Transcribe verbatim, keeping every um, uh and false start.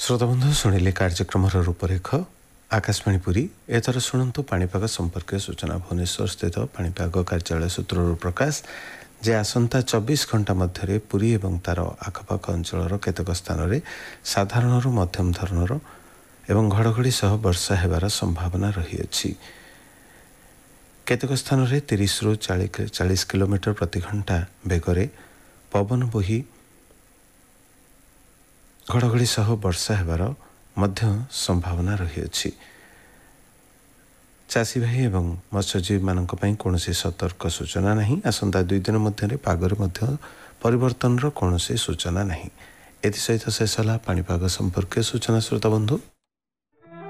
श्रोताबंधु शुणिले कार्यक्रम रूपरेख आकाशवाणी पुरी एथर शुणु पाणीपाग संपर्क सूचना भुवनेश्वर स्थित पाणीपाग कार्यालय सूत्र प्रकाश जे आसंता चौबीस घंटा मध्य पुरी एवं तार आखपाख अंचल केतक स्थान में साधारण मध्यम धरणर एवं घड़घड़ी सह वर्षा हेबार संभावना रही केतक स्थान में तीस रु चालीस किलोमीटर प्रति घंटा बेगरे पवन बोही घड़घड़ी सह वर्षा हेबार मध्य संभावना रही चाषी भाई एवं मत्स्यजीवी मानक पई कोनोसी सतर्क सूचना नहीं। आसंता दुई दिन मध्य पागरे मध्य परिवर्तन रो कोनोसी सूचना नहीं। एथि सहित शेष हला पाणीपाग संपर्क सूचना। श्रोता बंधु।